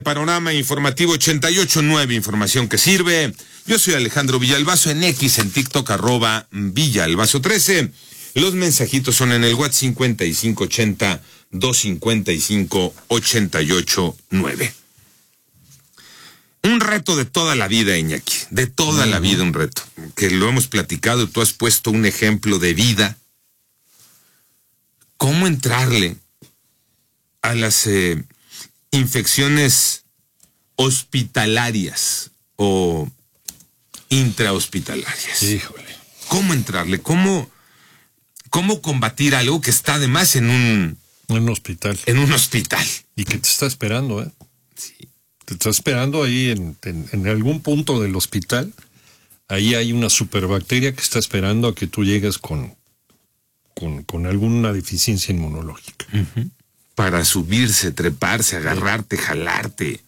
Panorama informativo 88.9, información que sirve. Yo soy Alejandro Villalbazo, en X, en TikTok, @Villalbazo13. Los mensajitos son en el WhatsApp 5580-255-889. Un reto de toda la vida, Iñaki, de toda la vida un reto, que lo hemos platicado y tú has puesto un ejemplo de vida. ¿Cómo entrarle a las infecciones hospitalarias o intrahospitalarias? Híjole. ¿Cómo entrarle? ¿Cómo combatir algo que está además en un hospital? En un hospital. Y que te está esperando, ¿eh? Sí. Te está esperando ahí en algún punto del hospital. Ahí hay una superbacteria que está esperando a que tú llegues con alguna deficiencia inmunológica. Uh-huh. Para subirse, treparse, agarrarte, jalarte.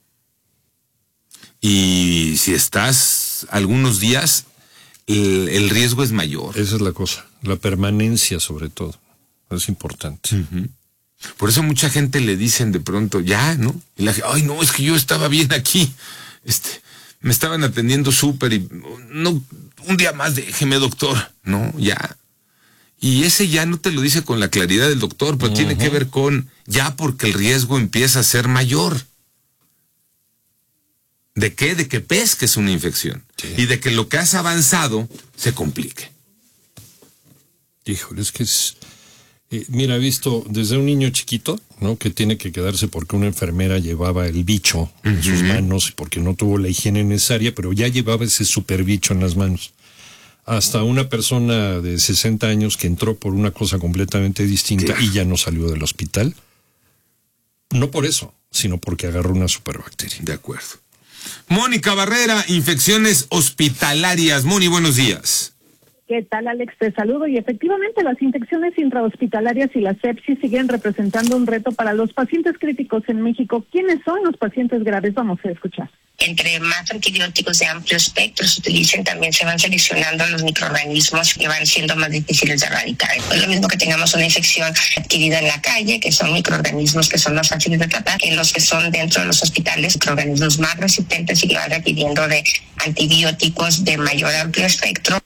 Y si estás algunos días, el riesgo es mayor. Esa es la cosa, la permanencia sobre todo, es importante. Uh-huh. Por eso mucha gente le dicen de pronto, ya, ¿no? Y la gente, ay, no, es que yo estaba bien aquí, me estaban atendiendo súper y no, un día más déjeme, doctor. No, ya. Y ese ya no te lo dice con la claridad del doctor, pero tiene que ver con ya porque el riesgo empieza a ser mayor. ¿De qué? De que pesques una infección. Sí. Y de que lo que has avanzado se complique. Híjole, es que es... mira, he visto desde un niño chiquito, ¿no? Que tiene que quedarse porque una enfermera llevaba el bicho en sus manos, porque no tuvo la higiene necesaria, pero ya llevaba ese super bicho en las manos. Hasta una persona de 60 años que entró por una cosa completamente distinta y ya no salió del hospital. No por eso, sino porque agarró una superbacteria. De acuerdo. Mónica Barrera, infecciones hospitalarias. Moni, buenos días. ¿Qué tal, Alex? Te saludo. Y efectivamente, las infecciones intrahospitalarias y la sepsis siguen representando un reto para los pacientes críticos en México. ¿Quiénes son los pacientes graves? Vamos a escuchar. Entre más antibióticos de amplio espectro se utilicen, también se van seleccionando los microorganismos que van siendo más difíciles de erradicar. Es lo mismo que tengamos una infección adquirida en la calle, que son microorganismos que son más fáciles de tratar, que los que son dentro de los hospitales, microorganismos más resistentes y que van requiriendo de antibióticos de mayor amplio espectro.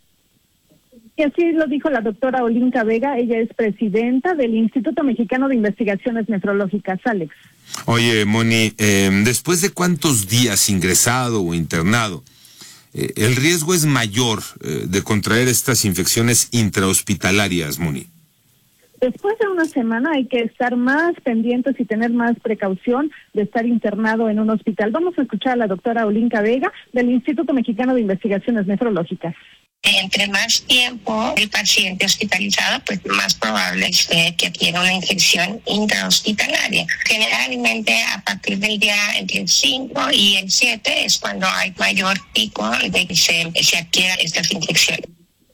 Y así lo dijo la doctora Olinka Vega. Ella es presidenta del Instituto Mexicano de Investigaciones Nefrológicas. Alex. Oye, Moni, ¿después de cuántos días ingresado o internado, el riesgo es mayor de contraer estas infecciones intrahospitalarias, Moni? Después de una semana hay que estar más pendientes y tener más precaución de estar internado en un hospital. Vamos a escuchar a la doctora Olinka Vega del Instituto Mexicano de Investigaciones Nefrológicas. Entre más tiempo el paciente hospitalizado, pues más probable es que adquiera una infección intrahospitalaria. Generalmente a partir del día entre el 5 y el 7 es cuando hay mayor pico de que se adquiera estas infecciones.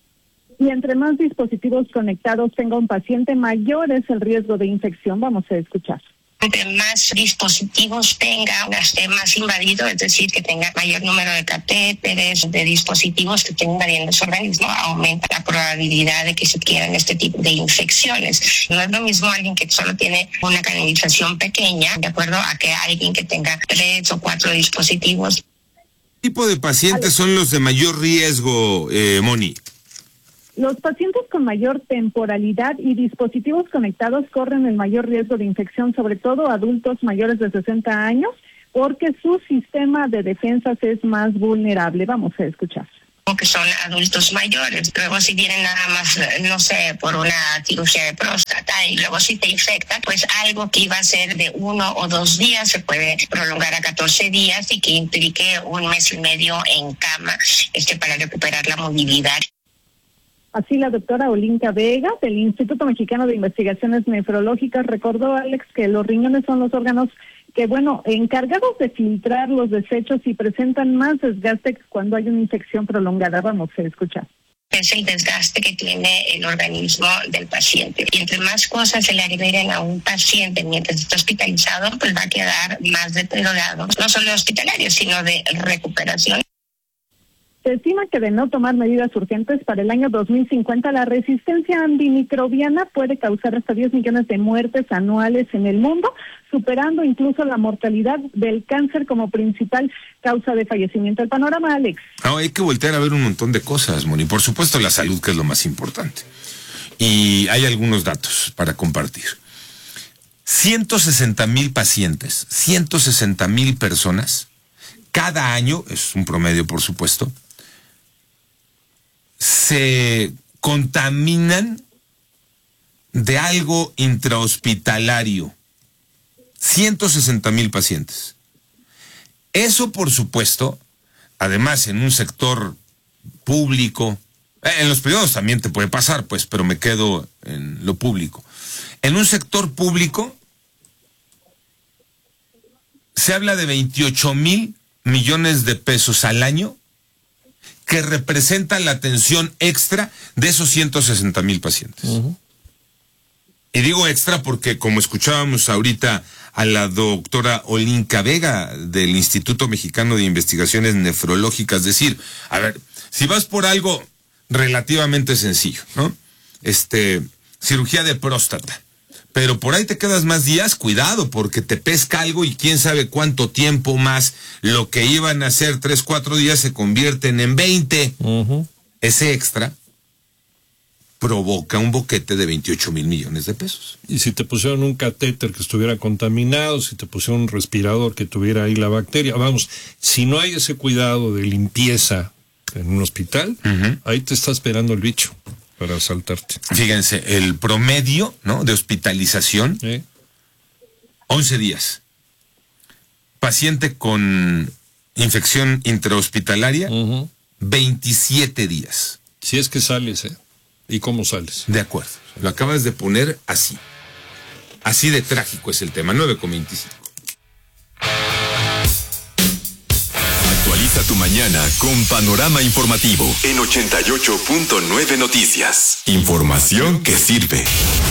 Y entre más dispositivos conectados tenga un paciente, mayor es el riesgo de infección. Vamos a escuchar. Entre más dispositivos tenga, esté más invadido, es decir, que tenga mayor número de catéteres, de dispositivos que estén invadiendo su organismo, aumenta la probabilidad de que se adquieran este tipo de infecciones. No es lo mismo alguien que solo tiene una canalización pequeña, de acuerdo a que alguien que tenga 3 o 4 dispositivos. ¿Qué tipo de pacientes son los de mayor riesgo, Moni? Los pacientes con mayor temporalidad y dispositivos conectados corren el mayor riesgo de infección, sobre todo adultos mayores de 60 años, porque su sistema de defensas es más vulnerable. Vamos a escuchar. Que son adultos mayores. Luego si vienen nada más, no sé, por una cirugía de próstata y luego si te infecta, pues algo que iba a ser de 1 o 2 días se puede prolongar a 14 días y que implique 1 mes y medio en cama para recuperar la movilidad. Así la doctora Olinka Vega del Instituto Mexicano de Investigaciones Nefrológicas recordó, Alex, que los riñones son los órganos que, encargados de filtrar los desechos y presentan más desgaste cuando hay una infección prolongada. Vamos a escuchar. Es el desgaste que tiene el organismo del paciente. Y entre más cosas se le agreguen a un paciente mientras está hospitalizado, pues va a quedar más deteriorado, no solo hospitalario, sino de recuperación. Se estima que de no tomar medidas urgentes para el año 2050, la resistencia antimicrobiana puede causar hasta 10 millones de muertes anuales en el mundo, superando incluso la mortalidad del cáncer como principal causa de fallecimiento. El panorama, Alex. Hay que voltear a ver un montón de cosas, Moni. Por supuesto, la salud, que es lo más importante. Y hay algunos datos para compartir. 160,000 pacientes, 160,000 personas, cada año, es un promedio por supuesto, se contaminan de algo intrahospitalario. 160,000 pacientes. Eso, por supuesto, además en un sector público, en los privados también te puede pasar, pues, pero me quedo en lo público. En un sector público se habla de 28,000 millones de pesos al año que representan la atención extra de esos 160,000 pacientes. Uh-huh. Y digo extra porque, como escuchábamos ahorita a la doctora Olinka Vega del Instituto Mexicano de Investigaciones Nefrológicas, decir, a ver, si vas por algo relativamente sencillo, ¿no? Cirugía de próstata, pero por ahí te quedas más días, cuidado, porque te pesca algo y quién sabe cuánto tiempo más, lo que iban a ser 3-4 días se convierten en 20. Uh-huh. Ese extra provoca un boquete de 28,000 millones de pesos. Y si te pusieron un catéter que estuviera contaminado, si te pusieron un respirador que tuviera ahí la bacteria, vamos, si no hay ese cuidado de limpieza en un hospital, uh-huh, ahí te está esperando el bicho para asaltarte. Fíjense, el promedio, ¿no?, de hospitalización, 11 días. Paciente con infección intrahospitalaria, uh-huh, 27 días. Si es que sales, ¿Y cómo sales? De acuerdo. Lo acabas de poner así. Así de trágico es el tema. 9:25. Actualiza tu mañana con Panorama Informativo en 88.9 Noticias. Información que sirve.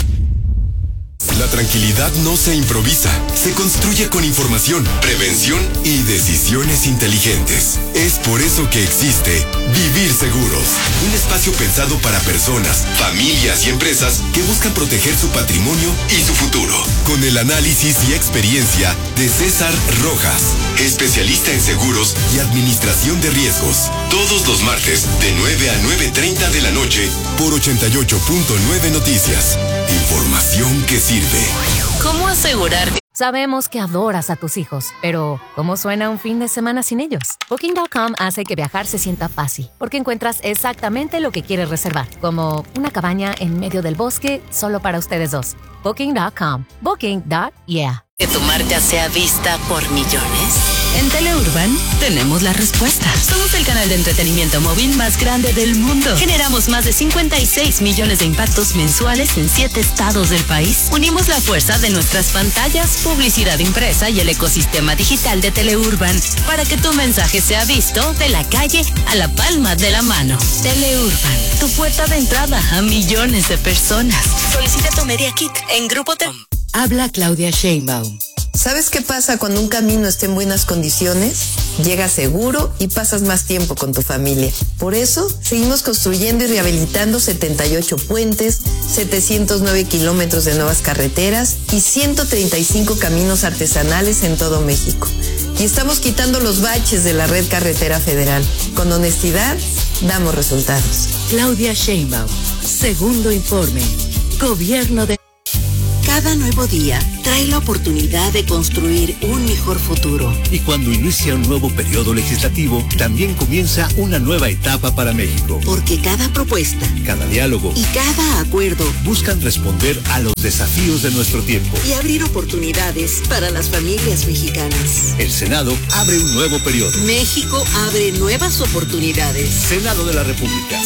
La tranquilidad no se improvisa, se construye con información, prevención y decisiones inteligentes. Es por eso que existe Vivir Seguros, un espacio pensado para personas, familias y empresas que buscan proteger su patrimonio y su futuro. Con el análisis y experiencia de César Rojas, especialista en seguros y administración de riesgos. Todos los martes de 9 a 9:30 de la noche por 88.9 Noticias. Información que sirve. ¿Cómo asegurar? Sabemos que adoras a tus hijos, pero ¿cómo suena un fin de semana sin ellos? Booking.com hace que viajar se sienta fácil, porque encuentras exactamente lo que quieres reservar, como una cabaña en medio del bosque solo para ustedes dos. Booking.com. Booking.yeah. ¿Que tu marca sea vista por millones? En Teleurban tenemos la respuesta. Somos el canal de entretenimiento móvil más grande del mundo. Generamos más de 56 millones de impactos mensuales en 7 estados del país. Unimos la fuerza de nuestras pantallas, publicidad impresa y el ecosistema digital de Teleurban para que tu mensaje sea visto de la calle a la palma de la mano. Teleurban, tu puerta de entrada a millones de personas. Solicita tu Media Kit en Grupo T. Habla Claudia Sheinbaum. ¿Sabes qué pasa cuando un camino está en buenas condiciones? Llegas seguro y pasas más tiempo con tu familia. Por eso, seguimos construyendo y rehabilitando 78 puentes, 709 kilómetros de nuevas carreteras y 135 caminos artesanales en todo México. Y estamos quitando los baches de la red carretera federal. Con honestidad, damos resultados. Claudia Sheinbaum, segundo informe. Gobierno de... Cada nuevo día trae la oportunidad de construir un mejor futuro. Y cuando inicia un nuevo periodo legislativo, también comienza una nueva etapa para México. Porque cada propuesta, cada diálogo y cada acuerdo buscan responder a los desafíos de nuestro tiempo y abrir oportunidades para las familias mexicanas. El Senado abre un nuevo periodo. México abre nuevas oportunidades. Senado de la República.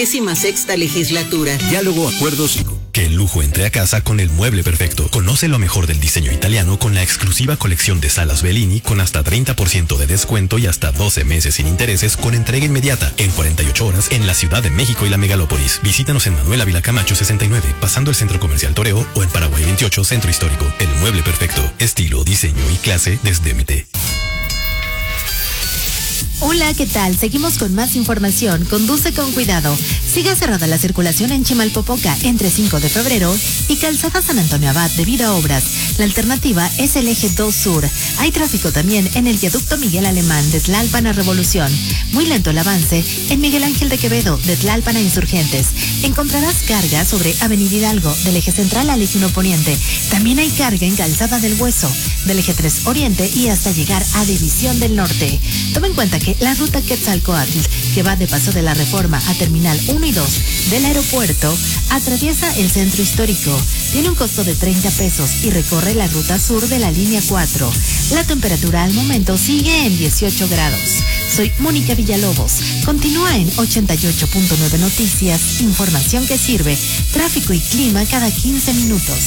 66ª legislatura. Diálogo, acuerdos y... Que el lujo entre a casa con el mueble perfecto. Conoce lo mejor del diseño italiano con la exclusiva colección de salas Bellini con hasta 30% de descuento y hasta 12 meses sin intereses con entrega inmediata en 48 horas en la Ciudad de México y la megalópolis. Visítanos en Manuel Ávila Camacho 69, pasando el Centro Comercial Toreo o en Paraguay 28, Centro Histórico. El mueble perfecto. Estilo, diseño y clase desde MT. Hola, ¿qué tal? Seguimos con más información. Conduce con cuidado. Sigue cerrada la circulación en Chimalpopoca entre 5 de febrero y Calzada San Antonio Abad debido a obras. La alternativa es el eje 2 Sur. Hay tráfico también en el viaducto Miguel Alemán de Tlalpan a Revolución. Muy lento el avance en Miguel Ángel de Quevedo de Tlalpan a Insurgentes. Encontrarás carga sobre Avenida Hidalgo del eje central al eje 1 Poniente. También hay carga en Calzada del Hueso del eje 3 Oriente y hasta llegar a División del Norte. Toma en cuenta que la ruta Quetzalcóatl, que va de Paso de la Reforma a Terminal 1 y 2 del aeropuerto, atraviesa el centro histórico. Tiene un costo de 30 pesos y recorre la ruta sur de la línea 4. La temperatura al momento sigue en 18 grados. Soy Mónica Villalobos. Continúa en 88.9 Noticias, información que sirve, tráfico y clima cada 15 minutos.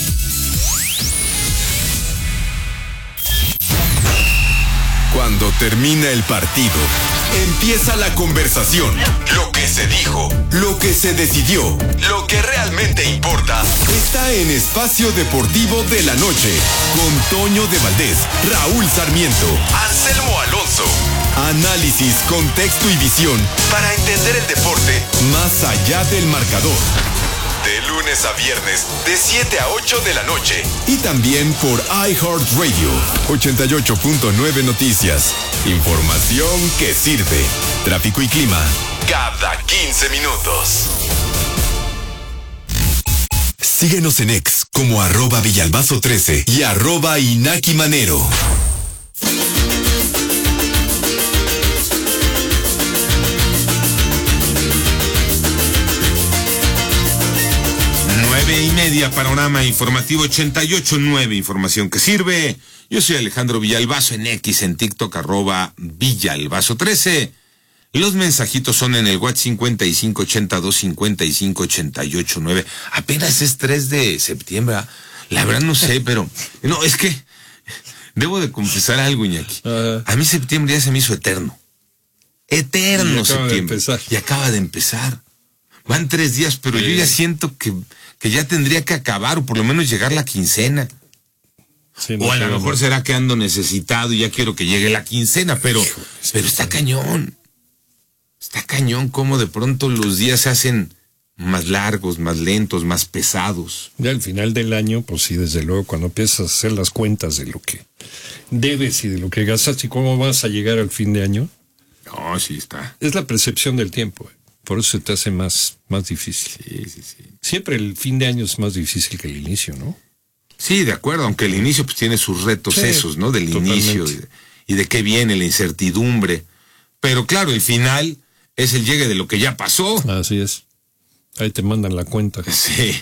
Cuando termina el partido, empieza la conversación. Lo que se dijo, lo que se decidió, lo que realmente importa, está en Espacio Deportivo de la Noche, con Toño de Valdés, Raúl Sarmiento, Anselmo Alonso. Análisis, contexto y visión para entender el deporte más allá del marcador. De lunes a viernes, de 7 a 8 de la noche. Y también por iHeartRadio, 88.9 Noticias. Información que sirve. Tráfico y clima, cada 15 minutos. Síguenos en X como @Villalbazo13 y @Inaki Manero. Y media, panorama informativo 88.9, información que sirve. Yo soy Alejandro Villalbazo en X, en TikTok, @Villalbazo13. Los mensajitos son en el WhatsApp 5582558889. Apenas es 3 de septiembre, ¿verdad? La verdad no sé, pero no, es que debo de confesar algo, Iñaki. A mí septiembre ya se me hizo eterno. Eterno septiembre. Y acaba de empezar. Van 3 días, pero yo ya siento que ya tendría que acabar, o por lo menos llegar la quincena. Sí, o a lo mejor será que ando necesitado y ya quiero que llegue la quincena, pero está cañón. Está cañón cómo de pronto los días se hacen más largos, más lentos, más pesados. Ya al final del año, pues sí, desde luego, cuando empiezas a hacer las cuentas de lo que debes y de lo que gastas y cómo vas a llegar al fin de año. No, sí está. Es la percepción del tiempo. Por eso se te hace más difícil. Sí. Siempre el fin de año es más difícil que el inicio, ¿no? Sí, de acuerdo, aunque el inicio pues tiene sus retos esos, ¿no? Del totalmente. Inicio y de qué viene la incertidumbre. Pero claro, el final es el llegue de lo que ya pasó. Así es. Ahí te mandan la cuenta. Sí.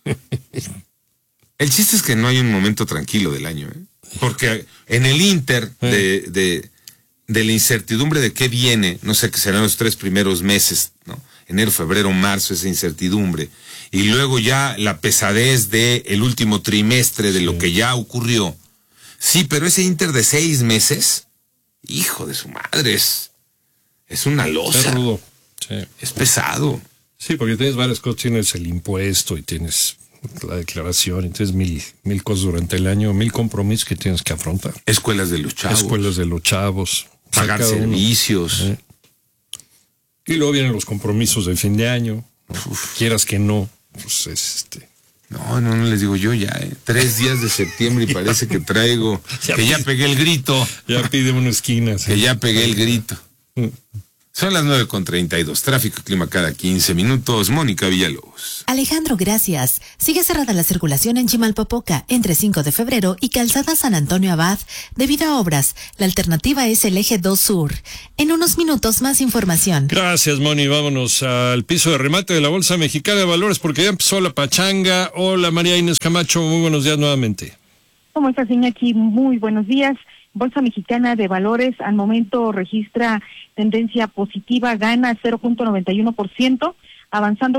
El chiste es que no hay un momento tranquilo del año, ¿eh? Porque en el inter de la incertidumbre de qué viene, no sé, que serán los 3 primeros meses, ¿no? Enero, febrero, marzo, esa incertidumbre. Y luego ya la pesadez de el último trimestre de lo que ya ocurrió. Sí, pero ese inter de 6 meses, hijo de su madre, es una losa. Es rudo. Sí. Es pesado. Sí, porque tienes varias cosas, tienes el impuesto y tienes la declaración, y tienes mil cosas durante el año, 1000 compromisos que tienes que afrontar. Escuelas de los chavos. Pagar servicios. Y luego vienen los compromisos de fin de año. Quieras que no, pues No les digo yo ya, 3 días de septiembre y parece que traigo, ya pegué el grito. Ya pide una esquina. Que ya pegué el grito. Son las 9:32. Tráfico y clima cada 15 minutos. Mónica Villalobos. Alejandro, gracias. Sigue cerrada la circulación en Chimalpopoca entre 5 de febrero y Calzada San Antonio Abad debido a obras. La alternativa es el eje 2 Sur. En unos minutos más información. Gracias, Moni. Vámonos al piso de remate de la Bolsa Mexicana de Valores porque ya empezó la pachanga. Hola, María Inés Camacho. Muy buenos días nuevamente. ¿Cómo estás, Iñaki? Muy buenos días. Bolsa Mexicana de Valores al momento registra tendencia positiva, gana 0.91%, avanzando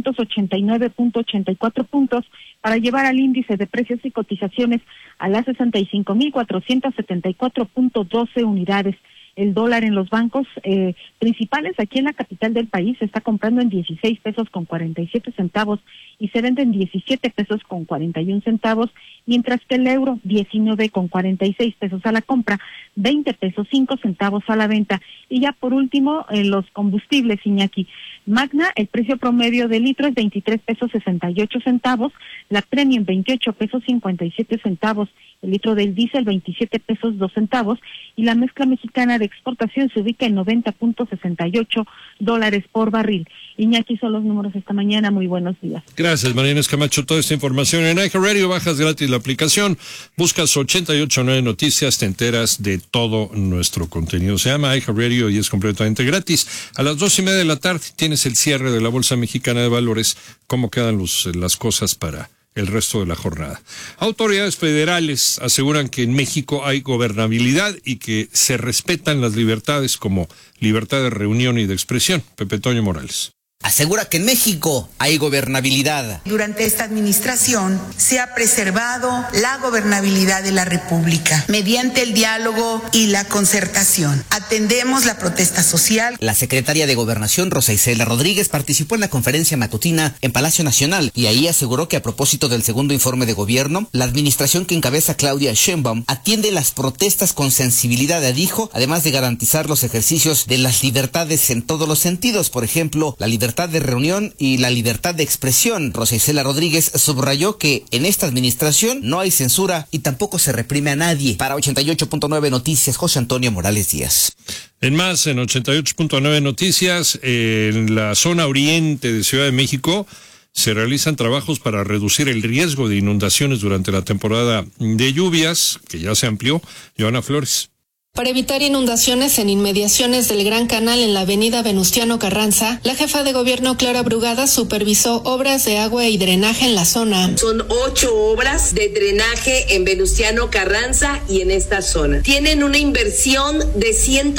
589.84 puntos para llevar al índice de precios y cotizaciones a las 65.474.12 unidades. El dólar en los bancos principales aquí en la capital del país se está comprando en 16 pesos con 47 centavos y se vende en 17 pesos con 41 centavos, mientras que el euro 19 con 46 pesos a la compra, 20 pesos 5 centavos a la venta. Y ya por último, los combustibles, Iñaki. Magna, el precio promedio del litro es 23 pesos 68 centavos, la Premium 28 pesos 57 centavos, el litro del diésel 27 pesos 2 centavos y la mezcla mexicana de exportación se ubica en $90.68 por barril. Iñaki, son los números esta mañana. Muy buenos días. Gracias, Mariana Escamacho. Toda esta información en iHeartRadio, bajas gratis la aplicación, buscas 889 Noticias, te enteras de todo nuestro contenido. Se llama iHeartRadio y es completamente gratis. A las 2:30 de la tarde tienes el cierre de la Bolsa Mexicana de Valores, cómo quedan las cosas para el resto de la jornada. Autoridades federales aseguran que en México hay gobernabilidad y que se respetan las libertades como libertad de reunión y de expresión. Pepe Toño Morales. Asegura que en México hay gobernabilidad. Durante esta administración se ha preservado la gobernabilidad de la República mediante el diálogo y la concertación. Atendemos la protesta social. La secretaria de Gobernación, Rosa Isela Rodríguez, participó en la conferencia matutina en Palacio Nacional y ahí aseguró que a propósito del segundo informe de gobierno, la administración que encabeza Claudia Sheinbaum atiende las protestas con sensibilidad, dijo, además de garantizar los ejercicios de las libertades en todos los sentidos, por ejemplo, la libertad de reunión y la libertad de expresión. Rosa Isela Rodríguez subrayó que en esta administración no hay censura y tampoco se reprime a nadie. Para 88.9 Noticias, José Antonio Morales Díaz. En 88.9 Noticias, en la zona oriente de Ciudad de México, se realizan trabajos para reducir el riesgo de inundaciones durante la temporada de lluvias, que ya se amplió. Joana Flores. Para evitar inundaciones en inmediaciones del Gran Canal en la avenida Venustiano Carranza, la jefa de gobierno Clara Brugada supervisó obras de agua y drenaje en la zona. Son 8 obras de drenaje en Venustiano Carranza y en esta zona. Tienen una inversión de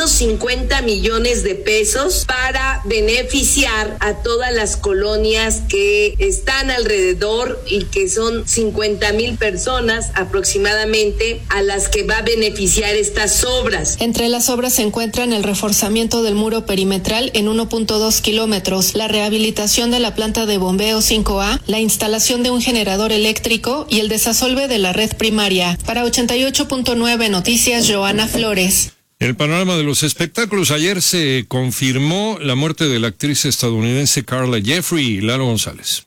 150 millones de pesos para beneficiar a todas las colonias que están alrededor y que son 50,000 personas aproximadamente a las que va a beneficiar estas obras. Entre las obras se encuentran el reforzamiento del muro perimetral en 1.2 kilómetros, la rehabilitación de la planta de bombeo 5A, la instalación de un generador eléctrico y el desasolve de la red primaria. Para 88.9 Noticias, Joana Flores. En el panorama de los espectáculos, ayer se confirmó la muerte de la actriz estadounidense Carla Jeffrey. Lalo González.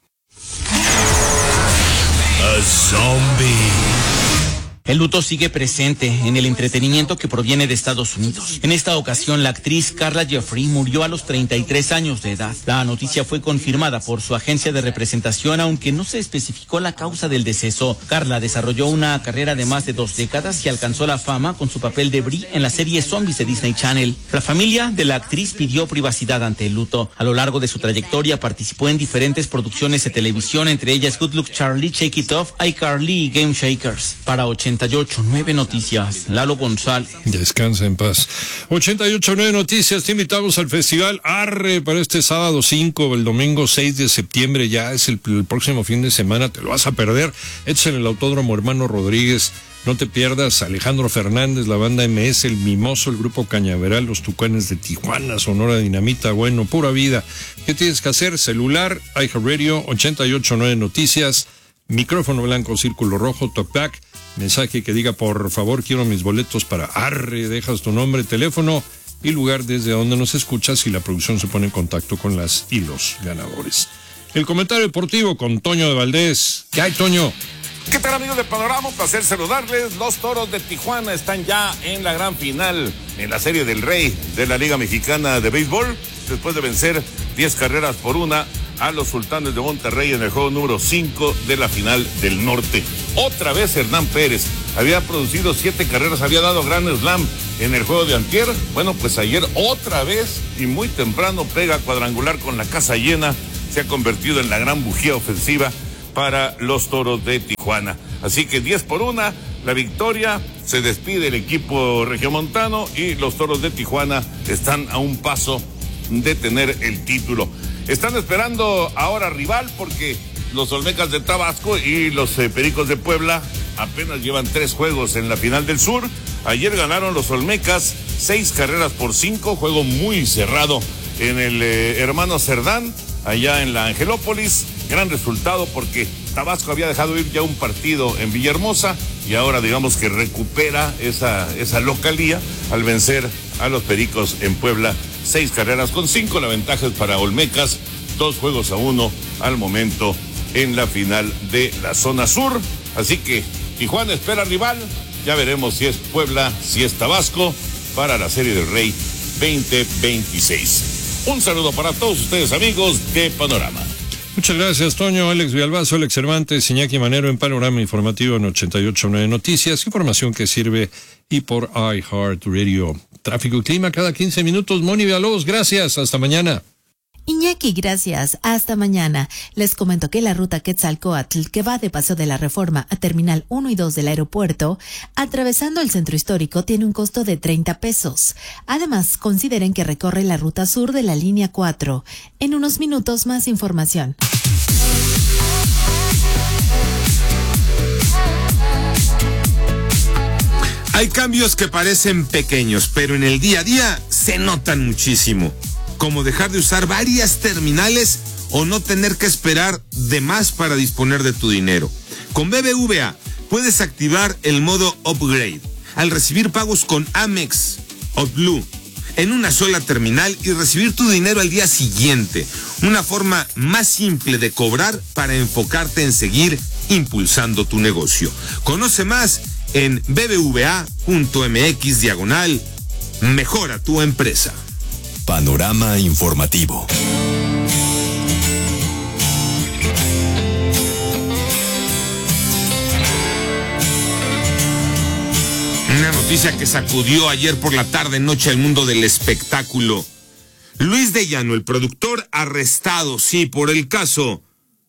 A zombie. El luto sigue presente en el entretenimiento que proviene de Estados Unidos. En esta ocasión, la actriz Carla Jeffrey murió a los 33 años de edad. La noticia fue confirmada por su agencia de representación, aunque no se especificó la causa del deceso. Carla desarrolló una carrera de más de 2 décadas y alcanzó la fama con su papel de Brie en la serie Zombies de Disney Channel. La familia de la actriz pidió privacidad ante el luto. A lo largo de su trayectoria participó en diferentes producciones de televisión, entre ellas Good Luck Charlie, Shake It Off, iCarly y Game Shakers. Para 88.9 Noticias, Lalo González. Descansa en paz. 88.9 Noticias, te invitamos al Festival Arre para este sábado 5, el domingo 6 de septiembre, ya es el próximo fin de semana, te lo vas a perder. Es en el Autódromo Hermano Rodríguez. No te pierdas Alejandro Fernández, la banda MS, El Mimoso, el Grupo Cañaveral, los Tucanes de Tijuana, Sonora Dinamita, bueno, pura vida. ¿Qué tienes que hacer? Celular, iHeartRadio, 88.9 Noticias, micrófono blanco, círculo rojo, talkback, mensaje que diga por favor quiero mis boletos para Arre, dejas tu nombre, teléfono y lugar desde donde nos escuchas y la producción se pone en contacto con las y los ganadores. El comentario deportivo con Toño de Valdés. ¿Qué hay, Toño? ¿Qué tal, amigos de Panorama? Un placer saludarles. Los Toros de Tijuana están ya en la gran final en la Serie del Rey de la Liga Mexicana de Béisbol, después de vencer 10-1 a los Sultanes de Monterrey en el juego número 5 de la final del norte. Otra vez Hernán Pérez había producido 7 carreras, había dado gran slam en el juego de antier. Bueno, pues ayer otra vez y muy temprano pega cuadrangular con la casa llena. Se ha convertido en la gran bujía ofensiva para los Toros de Tijuana. Así que 10-1, la victoria, se despide el equipo regiomontano y los Toros de Tijuana están a un paso de tener el título. Están esperando ahora rival porque los Olmecas de Tabasco y los Pericos de Puebla apenas llevan 3 juegos en la final del sur. Ayer ganaron los Olmecas 6-5, juego muy cerrado en el Hermano Cerdán, allá en la Angelópolis. Gran resultado porque Tabasco había dejado ir ya un partido en Villahermosa y ahora digamos que recupera esa localía al vencer a los Pericos en Puebla 6-5. La ventaja es para Olmecas, 2-1 al momento en la final de la zona sur. Así que Tijuana espera rival. Ya veremos si es Puebla, si es Tabasco para la Serie del Rey 2026. Un saludo para todos ustedes, amigos de Panorama. Muchas gracias, Toño. Alex Villalbazo, Alex Cervantes, Iñaki Manero en Panorama Informativo en 88.9 Noticias. Información que sirve y por iHeartRadio. Tráfico y clima cada 15 minutos. Moni Villalobos, gracias. Hasta mañana. Iñaki, gracias. Hasta mañana. Les comento que la ruta Quetzalcóatl, que va de Paseo de la Reforma a Terminal 1 y 2 del aeropuerto, atravesando el centro histórico, tiene un costo de 30 pesos. Además, consideren que recorre la ruta sur de la línea 4. En unos minutos, más información. Hay cambios que parecen pequeños, pero en el día a día se notan muchísimo. Como dejar de usar varias terminales o no tener que esperar de más para disponer de tu dinero. Con BBVA puedes activar el modo Upgrade al recibir pagos con Amex o Blue en una sola terminal y recibir tu dinero al día siguiente. Una forma más simple de cobrar para enfocarte en seguir impulsando tu negocio. Conoce más en bbva.mx/mejora tu empresa. Panorama informativo. Una noticia que sacudió ayer por la tarde-noche al mundo del espectáculo. Luis de Llano, el productor, arrestado, sí, por el caso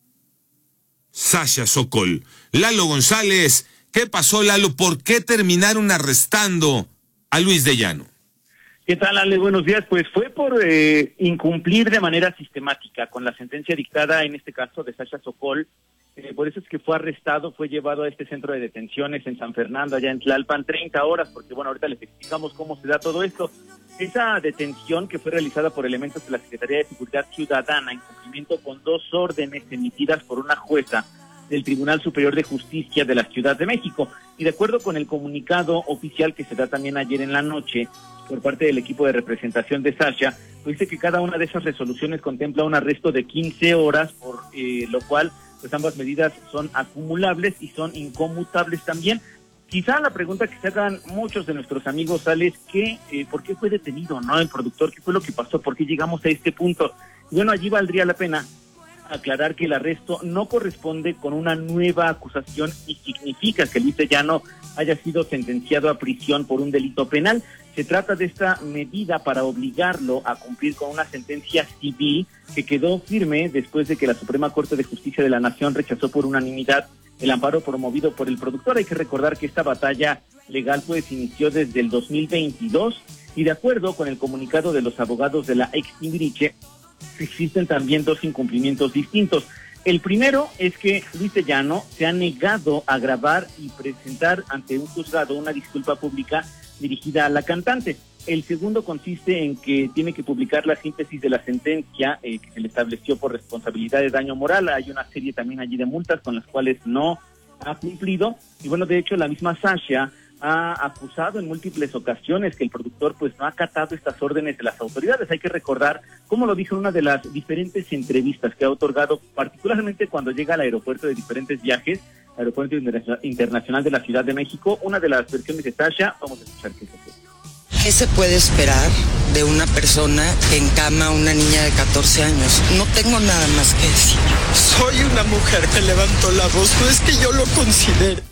Sasha Sokol. Lalo González, ¿qué pasó, Lalo? ¿Por qué terminaron arrestando a Luis de Llano? ¿Qué tal, Ale? Buenos días. Pues fue por incumplir de manera sistemática con la sentencia dictada, en este caso, de Sasha Sokol. Por eso es que fue arrestado, fue llevado a este centro de detenciones en San Fernando, allá en Tlalpan, 30 horas, porque bueno, ahorita les explicamos cómo se da todo esto. Esa detención que fue realizada por elementos de la Secretaría de Seguridad Ciudadana en cumplimiento con 2 órdenes emitidas por una jueza del Tribunal Superior de Justicia de la Ciudad de México. Y de acuerdo con el comunicado oficial que se da también ayer en la noche por parte del equipo de representación de Sasha, pues dice que cada una de esas resoluciones contempla un arresto de 15 horas, por lo cual pues ambas medidas son acumulables y son inconmutables también. Quizá la pregunta que se hagan muchos de nuestros amigos, Ale, es que ¿por qué fue detenido, no, el productor? ¿Qué fue lo que pasó? ¿Por qué llegamos a este punto? Y bueno, allí valdría la pena aclarar que el arresto no corresponde con una nueva acusación y significa que Luis de Llano haya sido sentenciado a prisión por un delito penal. Se trata de esta medida para obligarlo a cumplir con una sentencia civil que quedó firme después de que la Suprema Corte de Justicia de la Nación rechazó por unanimidad el amparo promovido por el productor. Hay que recordar que esta batalla legal pues inició desde el 2022 y de acuerdo con el comunicado de los abogados de la ex Timbiriche, existen también 2 incumplimientos distintos. El primero es que Luis de Llano se ha negado a grabar y presentar ante un juzgado una disculpa pública dirigida a la cantante. El segundo consiste en que tiene que publicar la síntesis de la sentencia que se le estableció por responsabilidad de daño moral. Hay una serie también allí de multas con las cuales no ha cumplido. Y bueno, de hecho, la misma Sasha ha acusado en múltiples ocasiones que el productor pues no ha acatado estas órdenes de las autoridades. Hay que recordar, como lo dijo en una de las diferentes entrevistas que ha otorgado, particularmente cuando llega al aeropuerto de diferentes viajes, Aeropuerto Internacional de la Ciudad de México, una de las versiones de Sasha. Vamos a escuchar qué es eso. ¿Qué se puede esperar de una persona que encama a una niña de 14 años? No tengo nada más que decir. Soy una mujer que levantó la voz, no es que yo lo considere.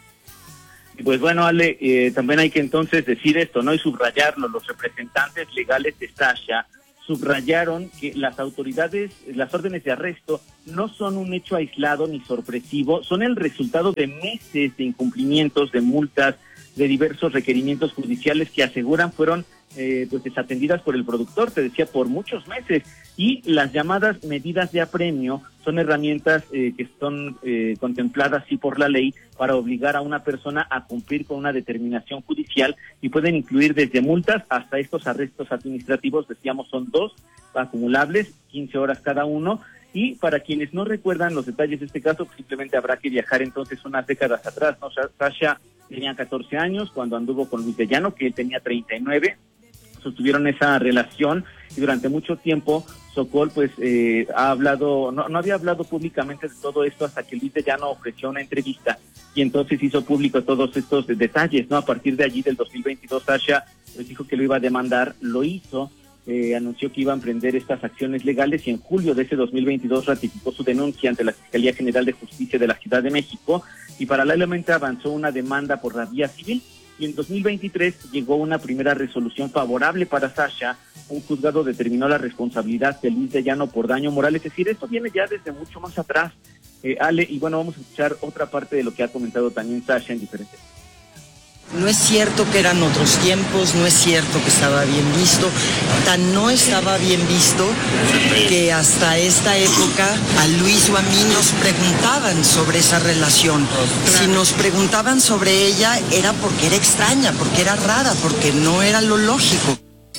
Pues bueno, Ale, también hay que entonces decir esto, ¿no? Y subrayarlo. Los representantes legales de Sasha subrayaron que las autoridades, las órdenes de arresto no son un hecho aislado ni sorpresivo, son el resultado de meses de incumplimientos, de multas, de diversos requerimientos judiciales que aseguran fueron pues desatendidas por el productor, te decía, por muchos meses. Y las llamadas medidas de apremio son herramientas que son contempladas sí por la ley para obligar a una persona a cumplir con una determinación judicial y pueden incluir desde multas hasta estos arrestos administrativos, decíamos son 2 acumulables, 15 horas cada uno. Y para quienes no recuerdan los detalles de este caso, pues simplemente habrá que viajar entonces unas décadas atrás, ¿no? Sasha tenía 14 años cuando anduvo con Luis de Llano, que él tenía 39, sostuvieron esa relación y durante mucho tiempo Sokol pues ha hablado, no había hablado públicamente de todo esto hasta que Luis de Llano ofreció una entrevista y entonces hizo público todos estos detalles, ¿no? A partir de allí del 2022 Sasha pues dijo que lo iba a demandar, lo hizo, anunció que iba a emprender estas acciones legales y en julio de ese 2022 ratificó su denuncia ante la Fiscalía General de Justicia de la Ciudad de México y paralelamente avanzó una demanda por la vía civil. Y en 2023 llegó una primera resolución favorable para Sasha. Un juzgado determinó la responsabilidad de Luis de Llano por daño moral. Es decir, esto viene ya desde mucho más atrás, Ale. Y bueno, vamos a escuchar otra parte de lo que ha comentado también Sasha en diferentes. No es cierto que eran otros tiempos, no es cierto que estaba bien visto, tan no estaba bien visto que hasta esta época a Luis o a mí nos preguntaban sobre esa relación. Si nos preguntaban sobre ella era porque era extraña, porque era rara, porque no era lo lógico.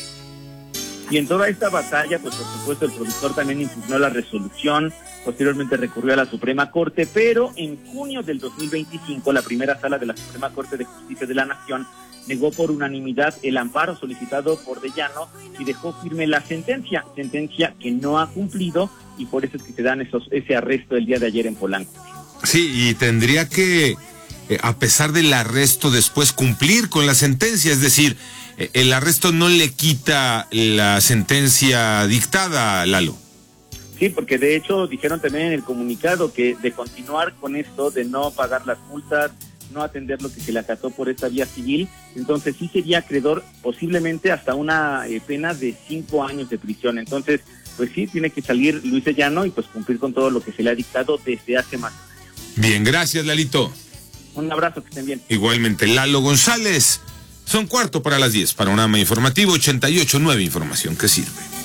Y en toda esta batalla, pues por supuesto el productor también impugnó la resolución, posteriormente recurrió a la Suprema Corte, pero en junio del 2025 la primera sala de la Suprema Corte de Justicia de la Nación negó por unanimidad el amparo solicitado por de Llano y dejó firme la sentencia que no ha cumplido y por eso es que se dan ese arresto el día de ayer en Polanco. Sí, y tendría que, a pesar del arresto, después cumplir con la sentencia, es decir, el arresto no le quita la sentencia dictada, Lalo. Sí, porque de hecho dijeron también en el comunicado que de continuar con esto, de no pagar las multas, no atender lo que se le acató por esta vía civil, entonces sí sería acreedor posiblemente hasta una pena de 5 años de prisión. Entonces, pues sí, tiene que salir Luis de Llano y pues cumplir con todo lo que se le ha dictado desde hace más. Bien, gracias, Lalito. Un abrazo, que estén bien. Igualmente, Lalo González. Son 9:15 para las 10. Panorama Informativo 88.9, información que sirve.